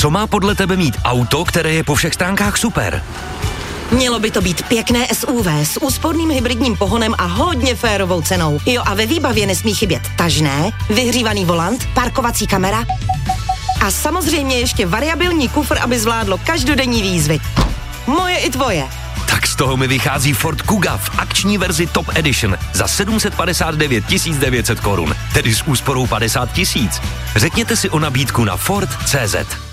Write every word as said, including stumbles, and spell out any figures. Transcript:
Co má podle tebe mít auto, které je po všech stránkách super? Mělo by to být pěkné S U V s úsporným hybridním pohonem a hodně férovou cenou. Jo, a ve výbavě nesmí chybět tažné, vyhřívaný volant, parkovací kamera a samozřejmě ještě variabilní kufr, aby zvládlo každodenní výzvy. Moje i tvoje. Tak z toho mi vychází Ford Kuga v akční verzi Top Edition za sedm set padesát devět tisíc devět set korun, tedy s úsporou padesát tisíc. Řekněte si o nabídku na Ford tečka cé zet.